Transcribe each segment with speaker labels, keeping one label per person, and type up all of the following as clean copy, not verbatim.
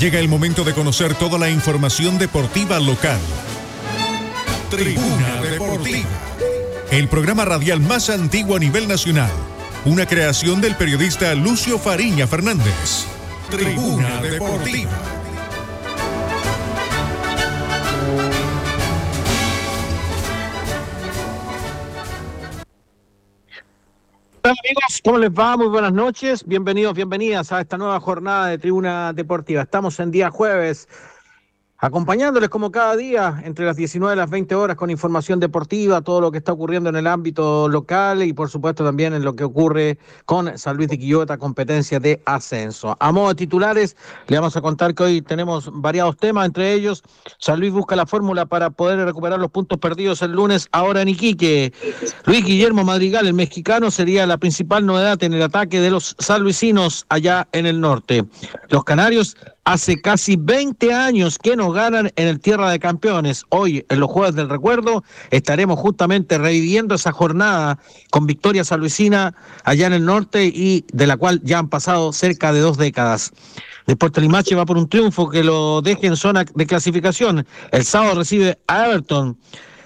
Speaker 1: Llega el momento de conocer toda la información deportiva local. Tribuna Deportiva, el programa radial más antiguo a nivel nacional. Una creación del periodista Lucio Fariña Fernández. Tribuna Deportiva.
Speaker 2: Hola amigos, ¿cómo les va? Muy buenas noches, bienvenidos, bienvenidas a esta nueva jornada de Tribuna Deportiva. Estamos en día jueves, acompañándoles como cada día entre las 19 y las 20 horas con información deportiva, todo lo que está ocurriendo en el ámbito local y por supuesto también en lo que ocurre con San Luis de Quillota, competencia de ascenso. A modo de titulares, le vamos a contar que hoy tenemos variados temas, entre ellos San Luis busca la fórmula para poder recuperar los puntos perdidos el lunes ahora en Iquique. Luis Guillermo Madrigal, el mexicano, sería la principal novedad en el ataque de los sanluisinos allá en el norte. Los canarios hace casi 20 años que nos ganan en el Tierra de Campeones. Hoy, en los Jueves del Recuerdo, estaremos justamente reviviendo esa jornada con victoria sanluisina allá en el norte y de la cual ya han pasado cerca de 2 décadas. Deportes Limache va por un triunfo que lo deje en zona de clasificación. El sábado recibe a Everton.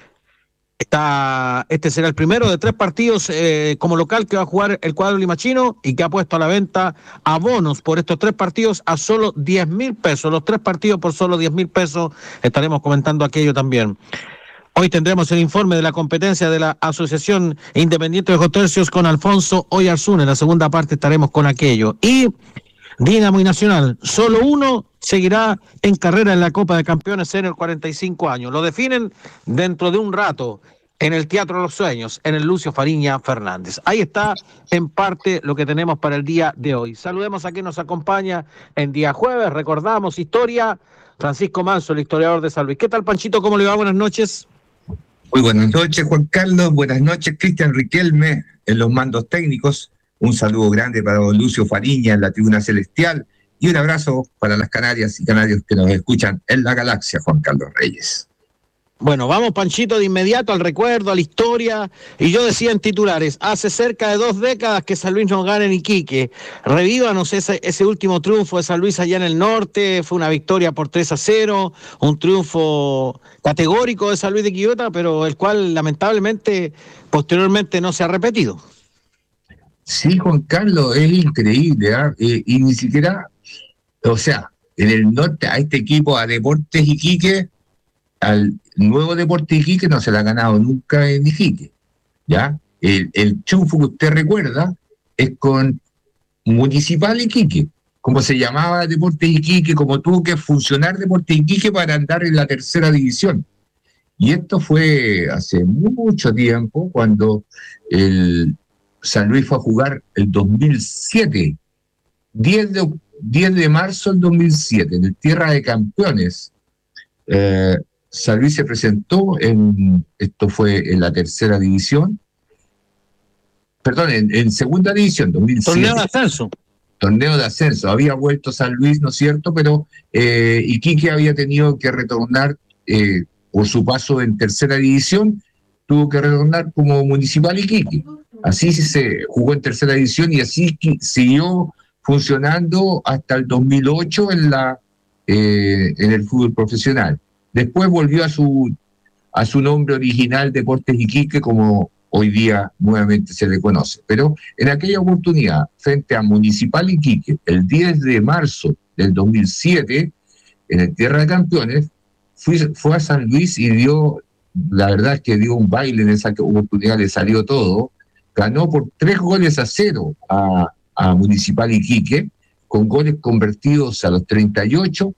Speaker 2: Este será el primero de 3 partidos como local que va a jugar el cuadro limachino y que ha puesto a la venta abonos por estos 3 partidos a solo 10,000 pesos. Los 3 partidos por solo 10,000 pesos. Estaremos comentando aquello también. Hoy tendremos el informe de la competencia de la Asociación Independiente de Cotercios con Alfonso Oyarzún. En la segunda parte estaremos con aquello. Y Dinamo y Nacional, solo uno seguirá en carrera en la Copa de Campeones en el 45 años. Lo definen dentro de un rato en el Teatro de los Sueños, en el Lucio Fariña Fernández. Ahí está en parte lo que tenemos para el día de hoy. Saludemos a quien nos acompaña en día jueves. Recordamos historia, Francisco Manso, el historiador de San Luis. ¿Qué tal, Panchito? ¿Cómo le va? Buenas noches.
Speaker 3: Muy buenas noches, Juan Carlos. Buenas noches, Cristian Riquelme, en los mandos técnicos. Un saludo grande para don Lucio Fariña en la Tribuna Celestial y un abrazo para las canarias y canarios que nos escuchan en la galaxia, Juan Carlos Reyes.
Speaker 2: Bueno, vamos, Panchito, de inmediato al recuerdo, a la historia. Y yo decía en titulares, hace cerca de 2 décadas que San Luis nos gana en Iquique. Revívanos ese último triunfo de San Luis allá en el norte. Fue una victoria por 3-0, un triunfo categórico de San Luis de Quillota, pero el cual lamentablemente posteriormente no se ha repetido.
Speaker 3: Sí, Juan Carlos, es increíble, ¿eh? Y ni siquiera, o sea, en el norte a este equipo, a Deportes Iquique, al nuevo Deportes Iquique no se le ha ganado nunca en Iquique, ¿ya? El triunfo que usted recuerda es con Municipal Iquique, como se llamaba Deportes Iquique, como tuvo que funcionar Deportes Iquique para andar en la tercera división. Y esto fue hace mucho tiempo, cuando el San Luis fue a jugar el 2007, 10 de marzo del 2007, en el Tierra de Campeones. San Luis se presentó esto fue en la tercera división, perdón, en segunda división, 2007.
Speaker 2: Torneo de ascenso.
Speaker 3: Torneo de ascenso. Había vuelto San Luis, ¿no es cierto? Pero Iquique había tenido que retornar por su paso en tercera división, tuvo que retornar como Municipal Iquique. Así se jugó en tercera división y así siguió funcionando hasta el 2008 en el fútbol profesional. Después volvió a su nombre original, Deportes Iquique, como hoy día nuevamente se le conoce. Pero en aquella oportunidad, frente a Municipal Iquique, el 10 de marzo del 2007, en el Tierra de Campeones, fue a San Luis y la verdad es que dio un baile en esa oportunidad, le salió todo. Ganó por 3-0 a Municipal Iquique, con goles convertidos a los 38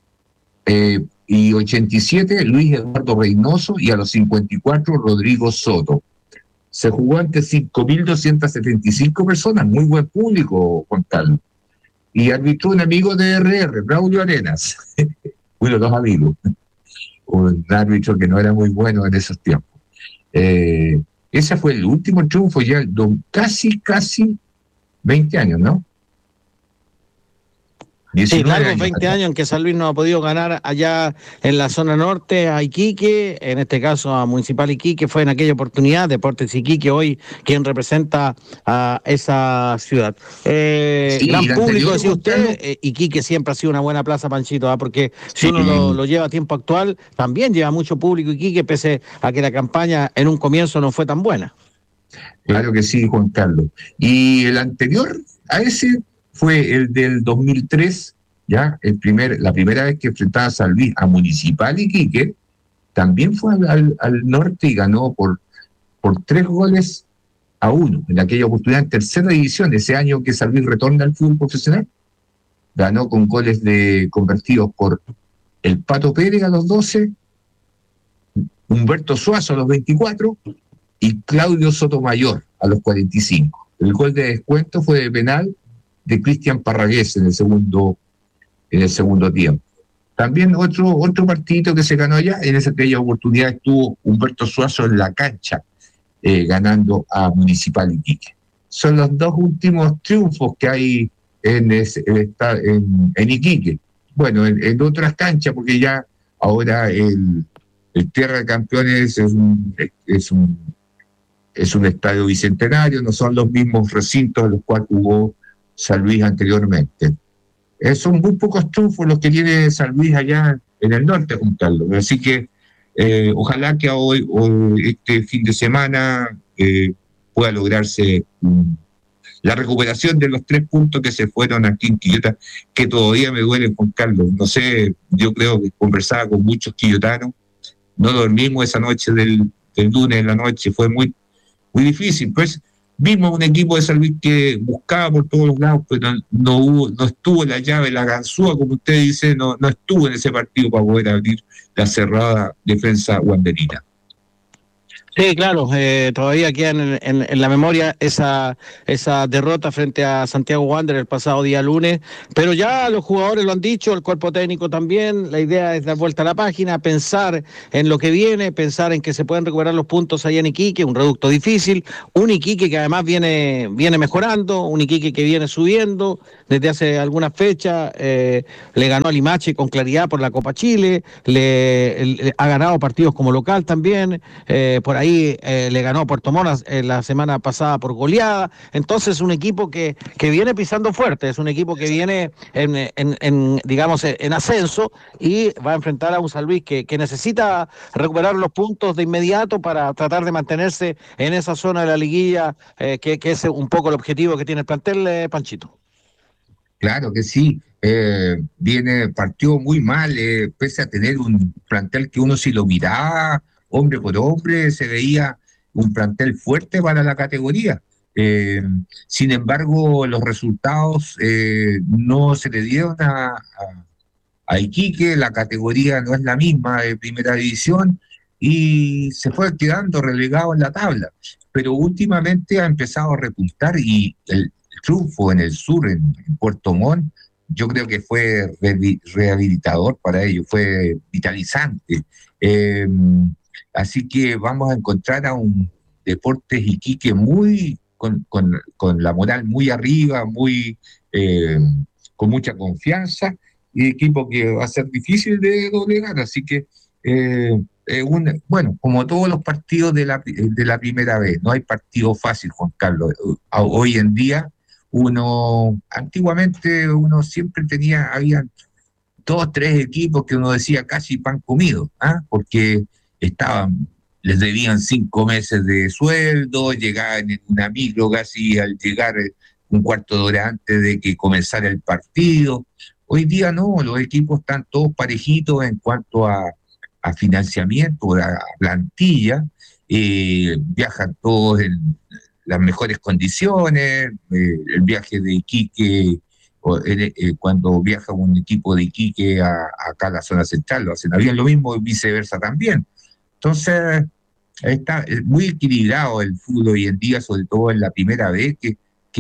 Speaker 3: y 87 Luis Eduardo Reynoso y a los 54 Rodrigo Soto. Se jugó ante 5.275 personas, muy buen público, Juan Carlos. Y arbitró un amigo de RR, Braulio Arenas, uno de los amigos, un árbitro que no era muy bueno en esos tiempos. Ese fue el último triunfo ya, casi 20 años, ¿no?
Speaker 2: Sí,
Speaker 3: 19
Speaker 2: largos
Speaker 3: años
Speaker 2: 20
Speaker 3: atrás.
Speaker 2: años en que San Luis no ha podido ganar allá en la zona norte a Iquique, en este caso a Municipal Iquique, fue en aquella oportunidad, Deportes Iquique hoy quien representa a esa ciudad.
Speaker 3: Sí, y
Speaker 2: Gran
Speaker 3: la
Speaker 2: público,
Speaker 3: anterior,
Speaker 2: decía
Speaker 3: Juan
Speaker 2: usted,
Speaker 3: Carlos,
Speaker 2: Iquique siempre ha sido una buena plaza, Panchito, porque si uno
Speaker 3: sí,
Speaker 2: lo lleva a tiempo actual, también lleva mucho público Iquique, pese a que la campaña en un comienzo no fue tan buena.
Speaker 3: claro que sí, Juan Carlos. Y el anterior a ese fue el del 2003, ya, la primera vez que enfrentaba a San Luis a Municipal Iquique, también fue al norte y ganó por 3 goles a 1, en aquella oportunidad en tercera división, ese año que San Luis retorna al fútbol profesional, ganó con goles convertidos por el Pato Pérez a los 12, Humberto Suazo a los 24 y Claudio Sotomayor a los 45. El gol de descuento fue de penal de Cristian Parragués en el segundo tiempo. También otro partidito que se ganó allá, en aquella oportunidad estuvo Humberto Suazo en la cancha, ganando a Municipal Iquique. Son los dos últimos triunfos que hay en Iquique. Bueno, en otras canchas, porque ya ahora el Tierra de Campeones es un estadio bicentenario, no son los mismos recintos en los cuales jugó San Luis anteriormente. Son muy pocos triunfos los que tiene San Luis allá en el norte, Juan Carlos. Así que ojalá que hoy, este fin de semana, pueda lograrse la recuperación de los 3 puntos que se fueron aquí en Quillota, que todavía me duelen, Juan Carlos. No sé, yo creo que conversaba con muchos quillotanos, no dormimos esa noche del lunes en la noche, fue muy, muy difícil. Pues vimos un equipo de San Luis que buscaba por todos los lados, pero no estuvo la llave, la ganzúa, como usted dice, no estuvo en ese partido para poder abrir la cerrada defensa wanderina.
Speaker 2: Sí, claro, todavía queda en la memoria esa derrota frente a Santiago Wanderers el pasado día lunes, pero ya los jugadores lo han dicho, el cuerpo técnico también, la idea es dar vuelta a la página, pensar en lo que viene, pensar en que se pueden recuperar los puntos allá en Iquique, un reducto difícil, un Iquique que además viene mejorando, un Iquique que viene subiendo desde hace algunas fechas, le ganó a Limache con claridad por la Copa Chile, le ha ganado partidos como local también, por ahí le ganó a Puerto Montt la semana pasada por goleada. Entonces, un equipo que viene pisando fuerte, es un equipo que viene digamos, en ascenso y va a enfrentar a un San Luis que necesita recuperar los puntos de inmediato para tratar de mantenerse en esa zona de la liguilla, que es un poco el objetivo que tiene el plantel, Panchito.
Speaker 3: Claro que sí, partió muy mal, pese a tener un plantel que uno si lo miraba hombre por hombre, se veía un plantel fuerte para la categoría. Sin embargo, los resultados no se le dieron a Iquique, la categoría no es la misma de primera división y se fue quedando relegado en la tabla. Pero últimamente ha empezado a repuntar y el triunfo en el sur, en Puerto Montt, yo creo que fue rehabilitador para ellos, fue vitalizante. Así que vamos a encontrar a un Deportes Iquique con la moral muy arriba, con mucha confianza, y equipo que va a ser difícil de doblegar. Así que, bueno, como todos los partidos de la primera vez, no hay partido fácil, Juan Carlos. Hoy en día, antiguamente uno siempre había 2, 3 equipos que uno decía casi pan comido, porque les debían 5 meses de sueldo, llegaban en una micro casi al llegar un cuarto de hora antes de que comenzara el partido. Hoy día no, los equipos están todos parejitos en cuanto a financiamiento, a plantilla, viajan todos en las mejores condiciones, el viaje de Iquique, cuando viaja un equipo de Iquique acá a la zona central, lo hacen bien, lo mismo y viceversa también. Entonces, está muy equilibrado el fútbol hoy en día, sobre todo en la primera vez, que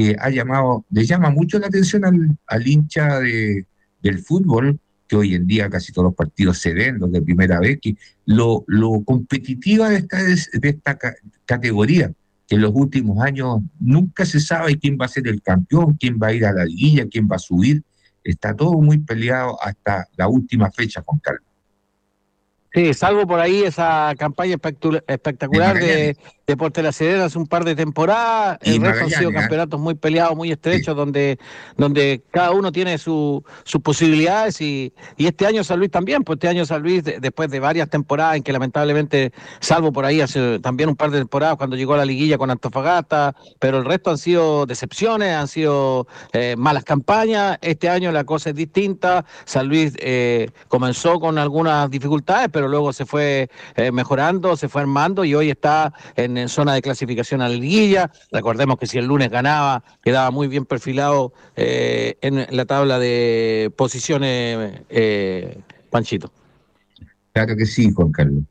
Speaker 3: le llama mucho la atención al hincha del fútbol, que hoy en día casi todos los partidos se ven, los de primera vez, que lo competitiva de esta categoría, que en los últimos años nunca se sabe quién va a ser el campeón, quién va a ir a la liguilla, quién va a subir. está todo muy peleado hasta la última fecha, Juan Carlos.
Speaker 2: Sí, salvo por ahí esa campaña
Speaker 3: De
Speaker 2: espectacular
Speaker 3: Magallanes.
Speaker 2: de Deportes La Serena hace un par de temporadas,
Speaker 3: Y
Speaker 2: el resto han sido
Speaker 3: Magallanes, ¿eh?
Speaker 2: campeonatos muy peleados, muy
Speaker 3: Sí.
Speaker 2: estrechos, donde cada uno tiene sus posibilidades y este año San Luis también, pues este año San Luis, después de varias temporadas en que lamentablemente, salvo por ahí hace también un par de temporadas cuando llegó a la liguilla con Antofagasta, pero el resto han sido decepciones, han sido malas campañas, este año la cosa es distinta, San Luis comenzó con algunas dificultades, pero luego se fue mejorando, se fue armando y hoy está en zona de clasificación a la liguilla. Recordemos que si el lunes ganaba, quedaba muy bien perfilado en la tabla de posiciones, Panchito.
Speaker 3: Claro que sí, Juan Carlos.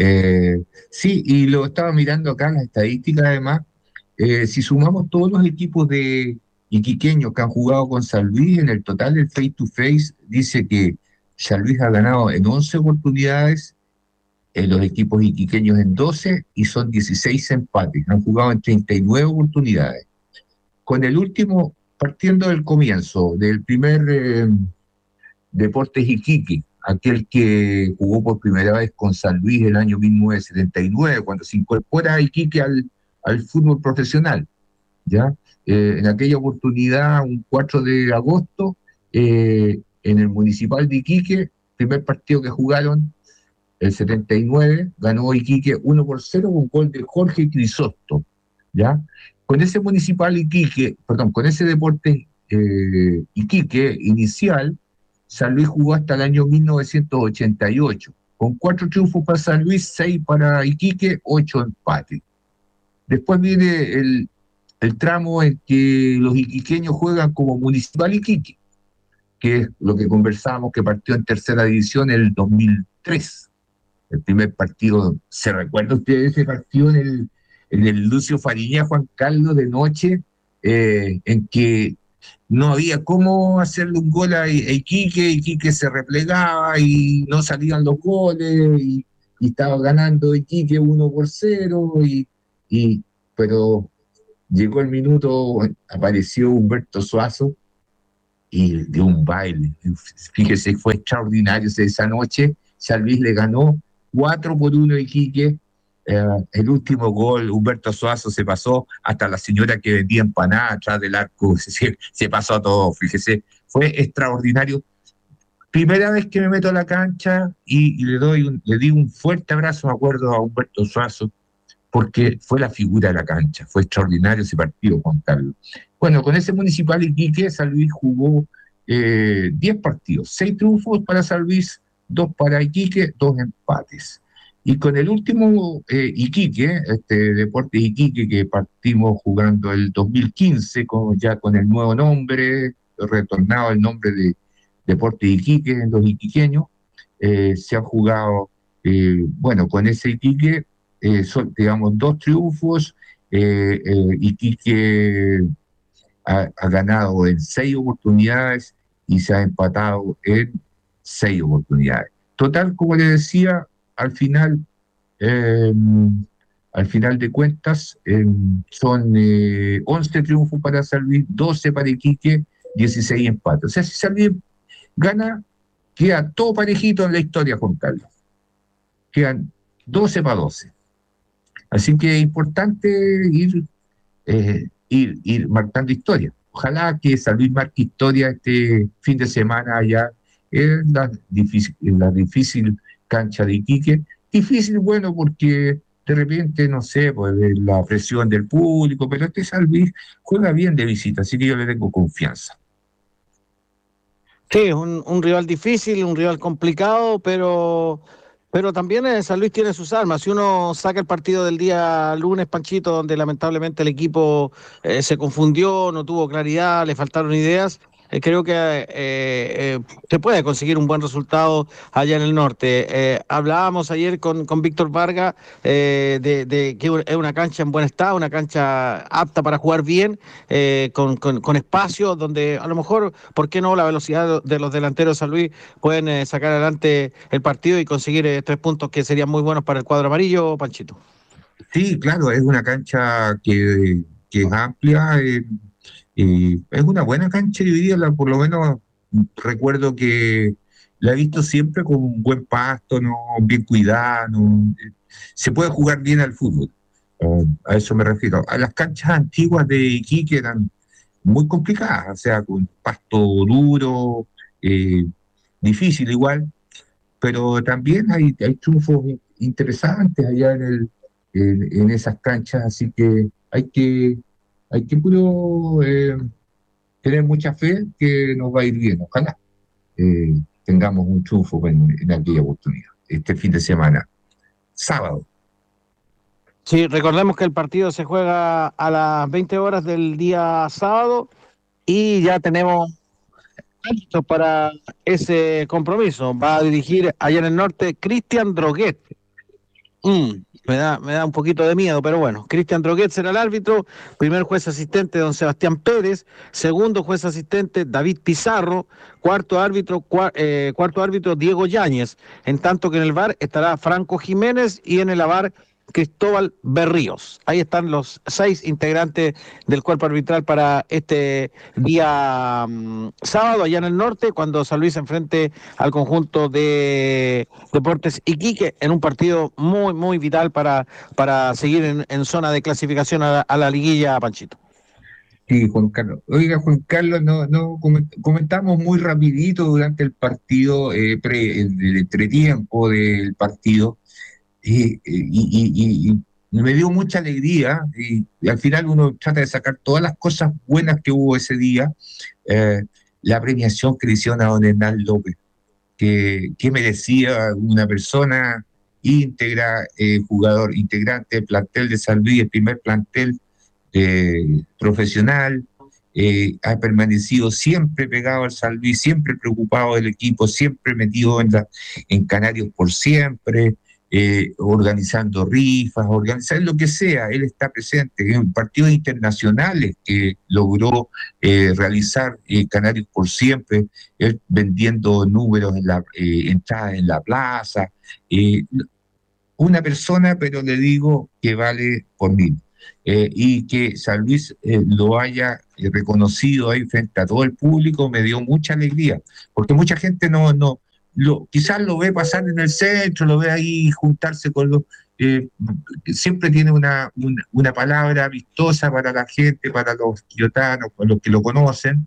Speaker 3: Sí, y lo estaba mirando acá en las estadísticas, además, si sumamos todos los equipos de iquiqueños que han jugado con San Luis, en el total del face to face, dice que San Luis ha ganado en 11 oportunidades, los equipos iquiqueños en 12 y son 16 empates. Han jugado en 39 oportunidades. Con el último, partiendo del comienzo, del primer Deportes Iquique, aquel que jugó por primera vez con San Luis el año 1979, cuando se incorpora Iquique al fútbol profesional, ¿ya? En aquella oportunidad, un 4 de agosto, en el Municipal de Iquique, primer partido que jugaron, el 79, ganó Iquique 1-0 con gol de Jorge Crisosto, ¿ya? Con ese Municipal Iquique, perdón, con ese Deportes Iquique inicial, San Luis jugó hasta el año 1988, con 4 triunfos para San Luis, 6 para Iquique, 8 empates. Después viene el tramo en que los iquiqueños juegan como Municipal Iquique, que es lo que conversábamos, que partió en tercera división en el 2003. El primer partido, ¿se recuerda usted ese partido en el Lucio Fariña, Juan Carlos, de noche, en que no había cómo hacerle un gol a Iquique se replegaba y no salían los goles, y estaba ganando Iquique 1-0, pero llegó el minuto, apareció Humberto Suazo y dio un baile. Fíjese, fue extraordinario esa noche. San Luis le ganó 4-1 a Iquique. El último gol, Humberto Suazo se pasó, hasta la señora que vendía empanadas atrás del arco, se pasó todo, fíjese, fue extraordinario. Primera vez que me meto a la cancha y le di un fuerte abrazo, me acuerdo, a Humberto Suazo, porque fue la figura de la cancha, fue extraordinario ese partido, Juan Carlos. Bueno, con ese Municipal Iquique, San Luis jugó 10 partidos, 6 triunfos para San Luis, 2 para Iquique, 2 empates. Y con el último Iquique, Deportes Iquique, que partimos jugando el 2015, ya con el nuevo nombre, retornado el nombre de Deportes Iquique en los iquiqueños, se han jugado, bueno, con ese Iquique, son, digamos, 2 triunfos. Iquique ha ganado en 6 oportunidades y se ha empatado en 6 oportunidades. Total, como le decía, al final de cuentas, son 11 triunfos para San Luis, 12 para Iquique, 16 empates. O sea, si San Luis gana, queda todo parejito en la historia, Juan Carlos. Quedan 12 para 12. Así que es importante ir marcando historia. Ojalá que San Luis marque historia este fin de semana allá en la difícil cancha de Iquique. Difícil, bueno, porque de repente, no sé, pues la presión del público, pero este San Luis juega bien de visita, así que yo le tengo confianza.
Speaker 2: Sí, un rival difícil, un rival complicado, pero también San Luis tiene sus armas. Si uno saca el partido del día lunes, Panchito, donde lamentablemente el equipo se confundió, no tuvo claridad, le faltaron ideas, creo que se puede conseguir un buen resultado allá en el norte. Hablábamos ayer con Víctor Vargas de que es una cancha en buen estado, una cancha apta para jugar bien, con espacio, donde a lo mejor, ¿por qué no? La velocidad de los delanteros de San Luis pueden sacar adelante el partido y conseguir 3 puntos que serían muy buenos para el cuadro amarillo, Panchito.
Speaker 3: Sí, claro, es una cancha que es amplia, es una buena cancha dividida, por lo menos recuerdo que la he visto siempre con un buen pasto, ¿no? Bien cuidada, ¿no? Se puede jugar bien al fútbol. A eso me refiero. A las canchas antiguas de Iquique eran muy complicadas, o sea, con pasto duro, eh, difícil igual, pero también hay triunfos interesantes allá en esas canchas, así que hay que puro tener mucha fe que nos va a ir bien, ojalá tengamos un triunfo en aquella oportunidad, este fin de semana, sábado.
Speaker 2: Sí, recordemos que el partido se juega a las 20 horas del día sábado y ya tenemos listos para ese compromiso. Va a dirigir allá en el norte Cristian Droguet. Me da un poquito de miedo, pero bueno, Cristian Droguet será el árbitro, primer juez asistente don Sebastián Pérez, segundo juez asistente David Pizarro, cuarto árbitro Diego Yáñez, en tanto que en el VAR estará Franco Jiménez y en el AVAR Cristóbal Berríos. Ahí están los 6 integrantes del cuerpo arbitral para este día sábado allá en el norte, cuando San Luis se enfrente al conjunto de Deportes Iquique en un partido muy, muy vital para seguir en zona de clasificación a la liguilla, Panchito.
Speaker 3: Sí, Juan Carlos. Oiga, Juan Carlos, no comentamos muy rapidito durante el partido, el entretiempo del partido, y me dio mucha alegría, y al final uno trata de sacar todas las cosas buenas que hubo ese día, la premiación que le hicieron a don Hernán López, que merecía una persona íntegra, jugador integrante del plantel de San Luis, el primer plantel profesional, ha permanecido siempre pegado al San Luis, siempre preocupado del equipo, siempre metido en Canarios por siempre, organizando rifas, organizando lo que sea. Él está presente en partidos internacionales que logró realizar Canarios por siempre, él vendiendo números en la entrada en la plaza. Una persona, pero le digo que vale por 1000. Y que San Luis lo haya reconocido ahí frente a todo el público me dio mucha alegría, porque mucha gente quizás lo ve pasar en el centro, lo ve ahí juntarse con los... siempre tiene una palabra vistosa para la gente, para los quiotanos, para los que lo conocen,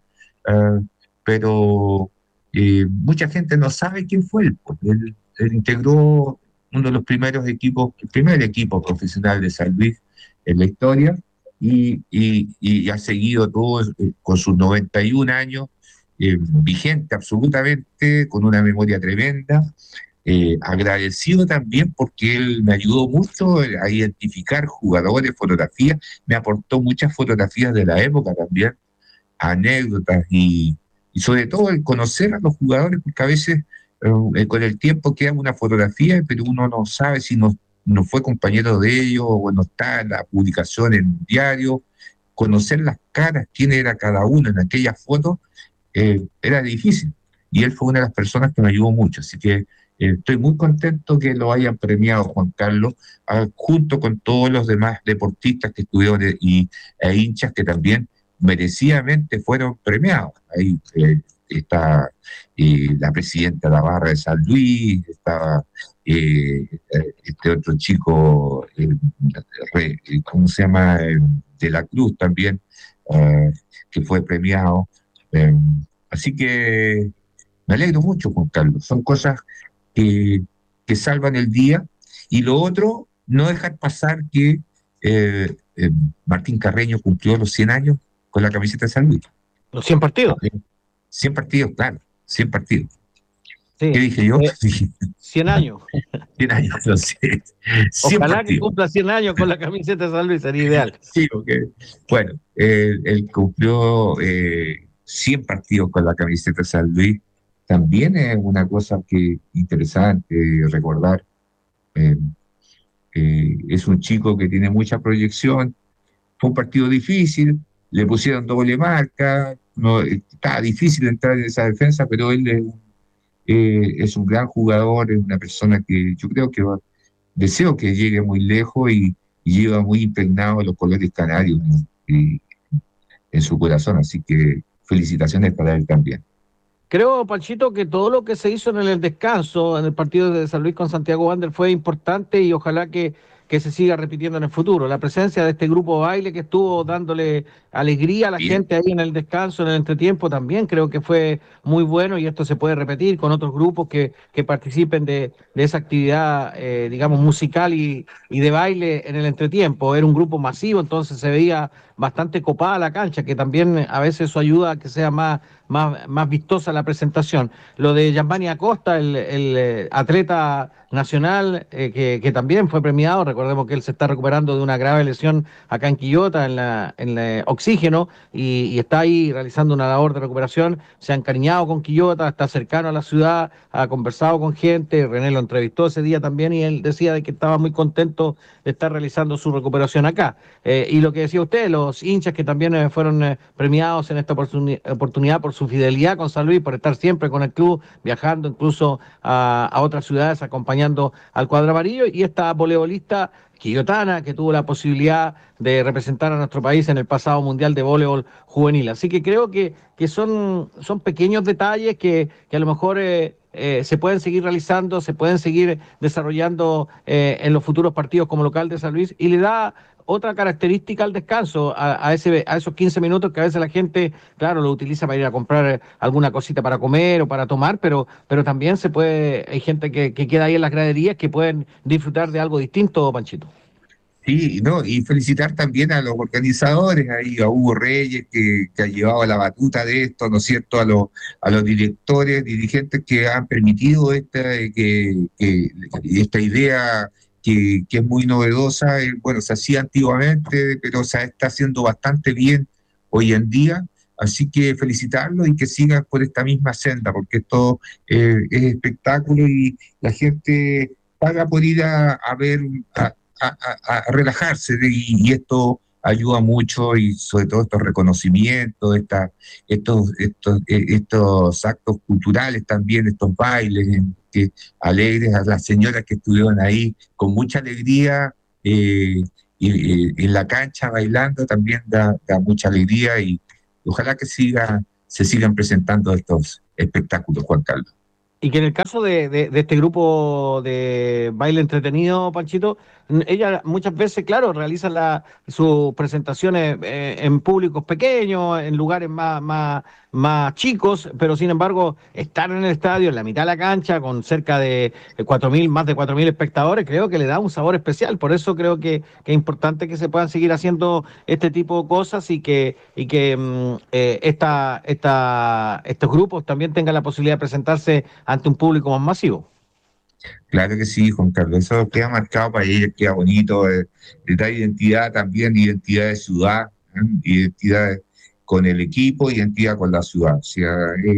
Speaker 3: pero mucha gente no sabe quién fue él. Pues. Él integró uno de los primeros equipos, el primer equipo profesional de San Luis en la historia, y ha seguido todo con sus 91 años, vigente absolutamente, con una memoria tremenda, agradecido también porque él me ayudó mucho a identificar jugadores, fotografías, me aportó muchas fotografías de la época también, anécdotas y sobre todo el conocer a los jugadores, porque a veces con el tiempo queda una fotografía, pero uno no sabe si no fue compañero de ellos o no está en la publicación en un diario. Conocer las caras, quién era cada uno en aquellas fotos, era difícil. Y él fue una de las personas que me ayudó mucho. Así que estoy muy contento que lo hayan premiado, Juan Carlos, junto con todos los demás deportistas que estuvieron e hinchas que también merecidamente fueron premiados. Ahí está la presidenta de la Barra de San Luis, estaba este otro chico, ¿cómo se llama? De la Cruz también, que fue premiado. Así que me alegro mucho, Juan Carlos. Son cosas que salvan el día. Y lo otro, no dejar pasar que Martín Carreño cumplió los 100 años con la camiseta de San Luis.
Speaker 2: ¿Los 100 partidos?
Speaker 3: 100 partidos, claro, 100 partidos.
Speaker 2: Sí.
Speaker 3: ¿Qué dije yo?
Speaker 2: 100 años.
Speaker 3: 100 años, no sé. 100
Speaker 2: Ojalá
Speaker 3: partidos.
Speaker 2: que cumpla 100 años con la camiseta de San Luis, sería ideal.
Speaker 3: Sí, porque, bueno, él cumplió 100 partidos con la camiseta de San Luis. También es una cosa interesante recordar. Es un chico que tiene mucha proyección. Fue un partido difícil, le pusieron doble marca, estaba difícil entrar en esa defensa, pero él es un gran jugador, es una persona que yo creo que deseo que llegue muy lejos y lleva muy impregnado los colores canarios, ¿no? En su corazón, así que felicitaciones para él también.
Speaker 2: Creo, Panchito, que todo lo que se hizo en el descanso, en el partido de San Luis con Santiago Wander, fue importante y ojalá que se siga repitiendo en el futuro. La presencia de este grupo de baile que estuvo dándole alegría a la
Speaker 3: Bien.
Speaker 2: gente ahí en el descanso, en el entretiempo, también creo que fue muy bueno y esto se puede repetir con otros grupos que participen de esa actividad, digamos, musical y de baile en el entretiempo. Era un grupo masivo, entonces se veía bastante copada la cancha, que también a veces eso ayuda a que sea más vistosa la presentación. Lo de Gianvani Acosta, el atleta nacional que también fue premiado, recordemos que él se está recuperando de una grave lesión acá en Quillota, en oxígeno, y está ahí realizando una labor de recuperación, se ha encariñado con Quillota, está cercano a la ciudad, ha conversado con gente, René lo entrevistó ese día también y él decía de que estaba muy contento de estar realizando su recuperación acá. Y lo que decía usted, los hinchas que también fueron premiados en esta oportunidad por su fidelidad con San Luis, por estar siempre con el club, viajando incluso a otras ciudades, acompañando al cuadro amarillo, y esta voleibolista quillotana que tuvo la posibilidad de representar a nuestro país en el pasado Mundial de Voleibol Juvenil. Así que creo que son pequeños detalles que a lo mejor se pueden seguir realizando, se pueden seguir desarrollando en los futuros partidos como local de San Luis, y le da otra característica al descanso, a esos 15 minutos que a veces la gente, claro, lo utiliza para ir a comprar alguna cosita para comer o para tomar, pero también hay gente que queda ahí en las graderías que pueden disfrutar de algo distinto, Panchito.
Speaker 3: Sí, no, y felicitar también a los organizadores, ahí a Hugo Reyes, que ha llevado la batuta de esto, ¿no es cierto?, a los directores, dirigentes que han permitido esta idea que es muy novedosa. Bueno, se hacía antiguamente, pero se está haciendo bastante bien hoy en día. Así que felicitarlos y que sigan por esta misma senda, porque esto es espectáculo y la gente paga por ir a ver, a relajarse y esto ayuda mucho, y sobre todo estos reconocimientos, estos actos culturales también, estos bailes alegres, a las señoras que estuvieron ahí con mucha alegría en la cancha bailando también da mucha alegría, y ojalá que se sigan presentando estos espectáculos, Juan Carlos.
Speaker 2: Y que en el caso de este grupo de baile entretenido, Panchito, ella muchas veces, claro, realiza sus presentaciones en públicos pequeños, en lugares más chicos, pero sin embargo, estar en el estadio, en la mitad de la cancha, con cerca de 4.000, más de 4.000 espectadores, creo que le da un sabor especial. Por eso creo que es importante que se puedan seguir haciendo este tipo de cosas y que estos grupos también tengan la posibilidad de presentarse ante un público más masivo.
Speaker 3: Claro que sí, Juan Carlos, eso queda marcado para ella, queda bonito, le da identidad también, identidad de ciudad, ¿eh? Identidad con el equipo, identidad con la ciudad. O sea,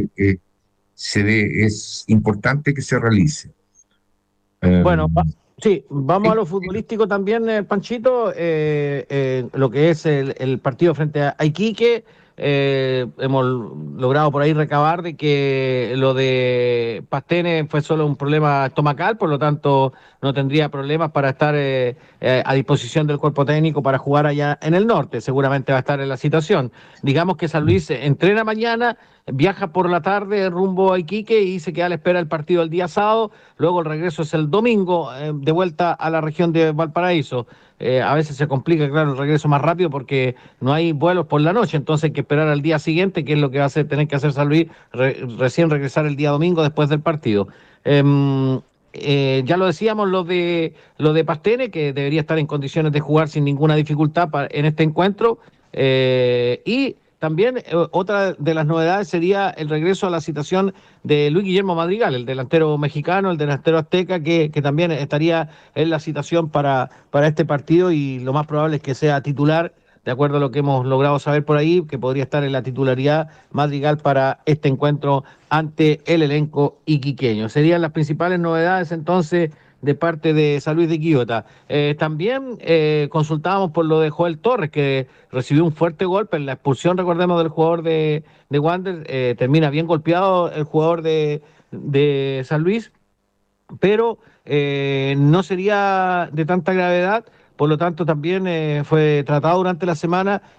Speaker 3: es importante que se realice.
Speaker 2: Bueno, sí, vamos a
Speaker 3: Sí,
Speaker 2: lo futbolístico también, Panchito. Lo que es el partido frente a Iquique. Hemos logrado por ahí recabar de que lo de Pastene fue solo un problema estomacal, por lo tanto no tendría problemas para estar a disposición del cuerpo técnico para jugar allá en el norte. Seguramente va a estar en la situación. Digamos que San Luis entrena mañana, viaja por la tarde rumbo a Iquique y se queda a la espera del partido el día sábado. Luego el regreso es el domingo, de vuelta a la región de Valparaíso. A veces se complica, claro, el regreso más rápido porque no hay vuelos por la noche, entonces hay que esperar al día siguiente, que es lo que va a tener que hacer San Luis, recién regresar el día domingo después del partido. Ya lo decíamos, lo de Pastene, que debería estar en condiciones de jugar sin ninguna dificultad en este encuentro. Y también otra de las novedades sería el regreso a la citación de Luis Guillermo Madrigal, el delantero mexicano, el delantero azteca, que también estaría en la citación para este partido, y lo más probable es que sea titular, de acuerdo a lo que hemos logrado saber por ahí, que podría estar en la titularidad Madrigal para este encuentro ante el elenco iquiqueño. Serían las principales novedades entonces de parte de San Luis de Quillota. También consultábamos por lo de Joel Torres, que recibió un fuerte golpe en la expulsión, recordemos, del jugador de Wander. Termina bien golpeado el jugador de San Luis, pero no sería de tanta gravedad. Por lo tanto, también fue tratado durante la semana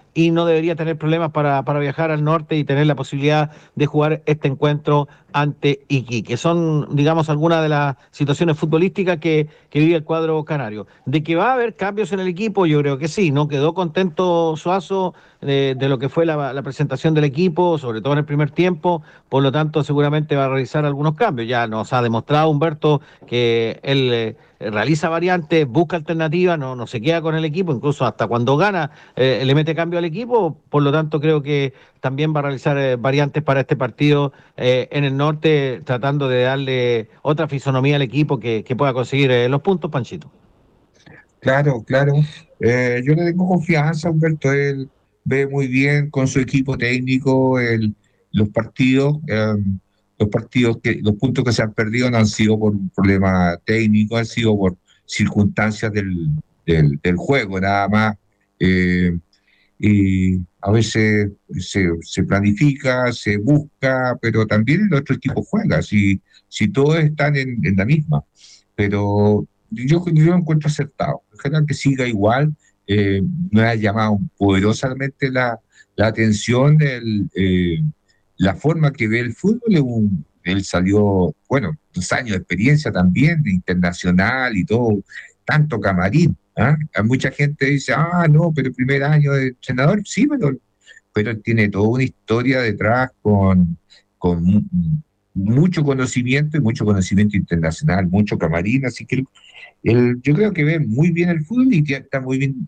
Speaker 2: y no debería tener problemas para viajar al norte y tener la posibilidad de jugar este encuentro ante Iquique. Son, digamos, algunas de las situaciones futbolísticas que vive el cuadro canario. De que va a haber cambios en el equipo, yo creo que sí, ¿no? Quedó contento Suazo de lo que fue la presentación del equipo, sobre todo en el primer tiempo, por lo tanto seguramente va a realizar algunos cambios. Ya nos ha demostrado Humberto que él realiza variantes, busca alternativas, no se queda con el equipo, incluso hasta cuando gana le mete cambio al equipo, por lo tanto creo que también va a realizar variantes para este partido en el norte, tratando de darle otra fisonomía al equipo que pueda conseguir los puntos, Panchito.
Speaker 3: Claro, claro. Yo le tengo confianza a Humberto. Él ve muy bien con su equipo técnico los partidos. Los puntos que se han perdido no han sido por un problema técnico, han sido por circunstancias del juego, nada más. Eh, y a veces se planifica, se busca, pero también el otro equipo juega, si todos están en la misma. Pero yo encuentro acertado. Ojalá que siga igual. Me ha llamado poderosamente la atención la forma que ve el fútbol. Él salió, bueno, 2 años de experiencia también, de internacional y todo, tanto camarín. ¿Ah? Hay mucha gente dice, no, pero el primer año de entrenador, sí, pero él tiene toda una historia detrás con mucho conocimiento y mucho conocimiento internacional, mucho camarín, así que yo creo que ve muy bien el fútbol y que está muy bien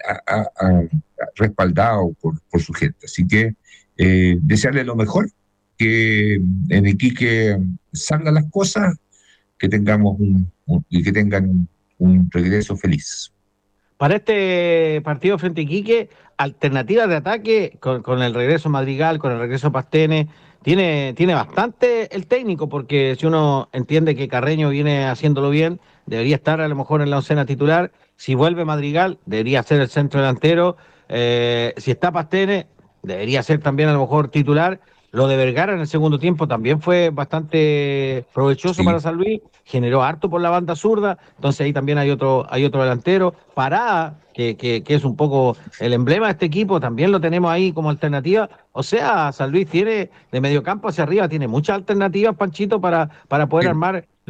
Speaker 3: respaldado por su gente. Así que desearle lo mejor, que en Iquique salgan las cosas, que tengamos y que tengan un regreso feliz.
Speaker 2: Para este partido frente a Iquique, alternativas de ataque con el regreso Madrigal, con el regreso Pastene, tiene bastante el técnico, porque si uno entiende que Carreño viene haciéndolo bien, debería estar a lo mejor en la oncena titular. Si vuelve Madrigal, debería ser el centro delantero. Si está Pastene, debería ser también a lo mejor titular. Lo de Vergara en el segundo tiempo también fue bastante provechoso para
Speaker 3: Sí.
Speaker 2: San Luis, generó harto por la banda zurda, entonces ahí también hay otro delantero. Parada, que es un poco el emblema de este equipo, también lo tenemos ahí como alternativa. O sea, San Luis tiene de mediocampo hacia arriba, tiene muchas alternativas, Panchito, para poder
Speaker 3: Sí.
Speaker 2: armar